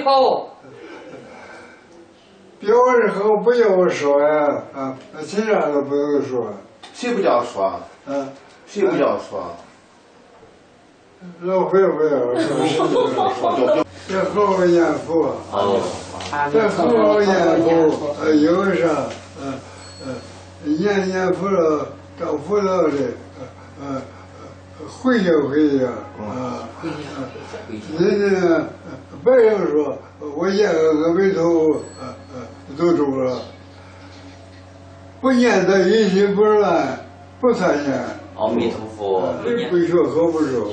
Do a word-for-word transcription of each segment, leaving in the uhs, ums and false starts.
好。 表示后不要说呀，啊，其他都不用说。 谁不叫说？ 嗯， 谁不叫说？ 老会不要说，这好念佛， 哦， 这好念佛，呃，有啥，呃呃，念念佛了，找佛了的，呃呃，回应回应啊，人家不要说，我念个阿弥陀佛，呃呃，都中了，不念的一心不乱，不参念。 阿弥陀佛， 不学和不熟。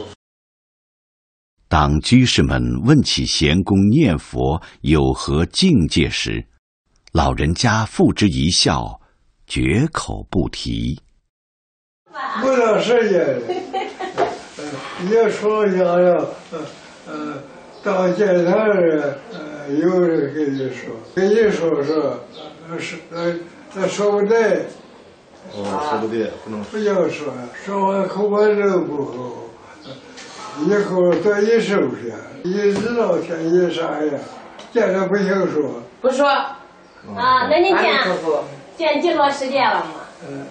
当居士们问起贤公念佛有何境界时，老人家付之一笑，绝口不提。 不到时间，也说下了，呃呃，到见他人，呃，有人跟你说，跟你说说，呃是呃，他说不对。 哦，说不对，不能不要说，说完口把肉不好，以后多一收下，你知道天意啥样，见着不行说。 不说。 啊，那你见见几多时间了嘛？ 嗯，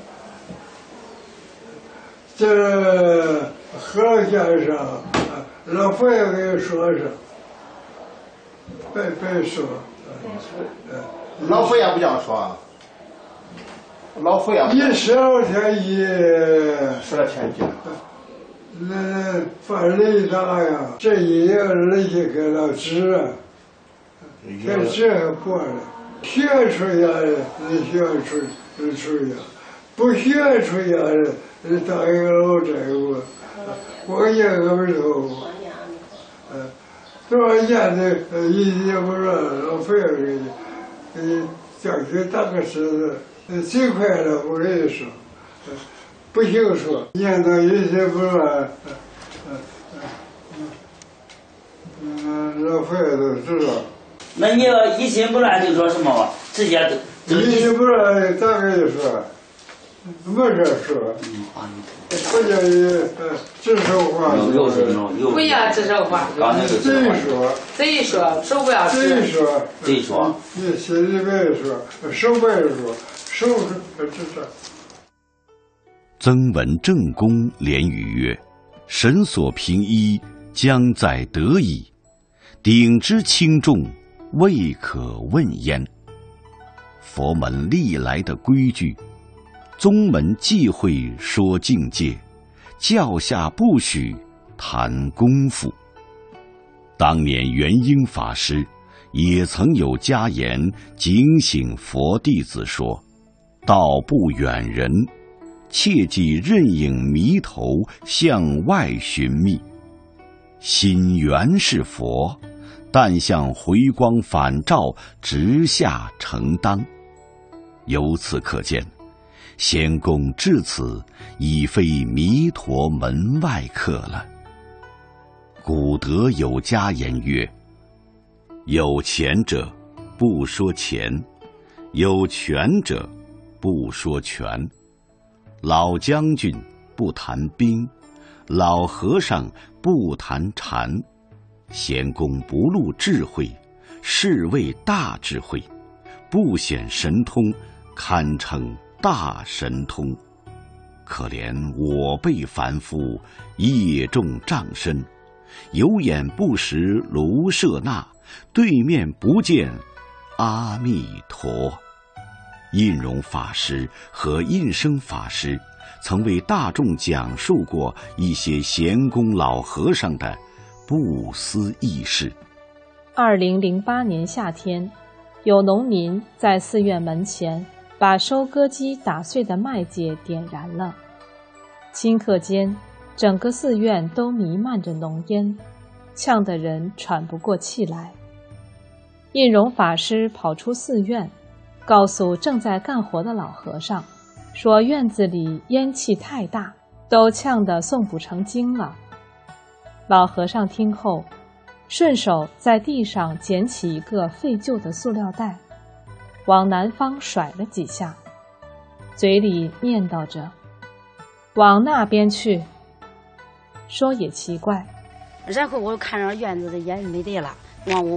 这和尚先生，老佛爷给你说说，别别说。 老佛爷不叫说。老佛爷一十二天一十二天一， 那法雷达呀，这一样那些给他治啊，这治还过了，学出来的那学出出呀，不学出来的那当一个老债务，光念个不头，嗯，多少年的一年不让老费给你，给你叫去打个石子。最快的我跟你说，不行说，念到一些不乱，嗯，老佛爷都知道。 那你要一心不乱就说什么嘛？直接就一心不乱，咋跟你说？没事说。 嗯啊， 不叫你呃指手画脚。 有是有。 不要指手画脚。 贼说。 贼说，手不要指。 贼说。 贼说。 你心里别说，手不要说。收拾这这。 曾闻正公连语曰：“神所凭依，将在得矣。鼎之轻重，未可问焉。”佛门历来的规矩，宗门忌讳说境界，教下不许谈功夫。当年元婴法师也曾有家言警醒佛弟子说：“道不远人，切忌任影迷头向外寻觅。心原是佛，但向回光返照直下承当。”由此可见，仙公至此已非弥陀门外客了。古德有家言曰：“有钱者不说钱，有权者不说权。老将军不谈兵，老和尚不谈禅。贤公不露智慧，是谓大智慧；不显神通，堪称大神通。可怜我辈凡夫，业重障身，有眼不识卢舍那，对面不见阿弥陀。”印容法师和印生法师曾为大众讲述过一些贤公老和尚的不思议事。 二零零八年夏天，有农民在寺院门前把收割机打碎的麦秸点燃了，顷刻间，整个寺院都弥漫着浓烟，呛得人喘不过气来。印容法师跑出寺院，告诉正在干活的老和尚，说院子里烟气太大，都呛得诵不成经了。老和尚听后，顺手在地上捡起一个废旧的塑料袋，往南方甩了几下，嘴里念叨着：“往那边去。”说也奇怪， 然后我看着院子的烟没得了，往我